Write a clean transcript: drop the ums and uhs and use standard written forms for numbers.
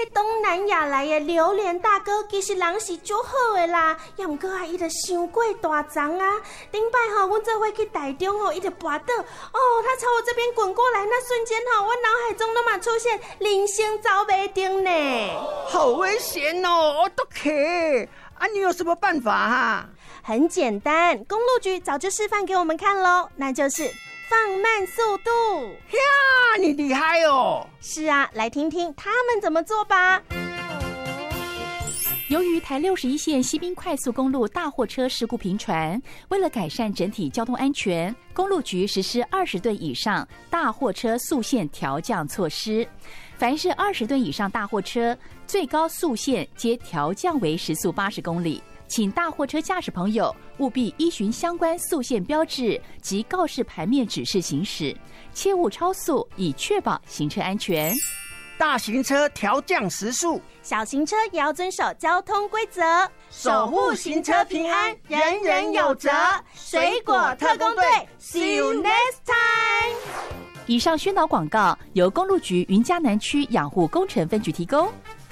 迄东南亚来的榴莲大哥，其实人是足好的啦，也毋过啊，伊就伤过大张啊。顶摆吼，阮做伙去台中吼，伊就跋倒，他朝我这边滚过来，那瞬间吼，我脑海中都嘛出现人生走袂定呢。 好危险哦！我都可啊，你有什么办法啊？ 很简单，公路局早就示范给我们看咯，那就是放慢速度。 呀，你厉害哦！ 是啊，来听听他们怎么做吧。 由于台61线西滨快速公路大货车事故频传，为了改善整体交通安全，公路局实施20吨以上大货车速限调降措施。凡是20吨以上大货车，最高速限皆调降为时速80公里。请大货车驾驶朋友务必依循相关速限标志及告示牌面指示行驶，切勿超速，以确保行车安全。 大型车调降时速， 小型车也要遵守交通规则， 守护行车平安，人人有责。水果特工队 ，See you next time。 以上宣导广告由公路局云嘉南区养护工程分局提供。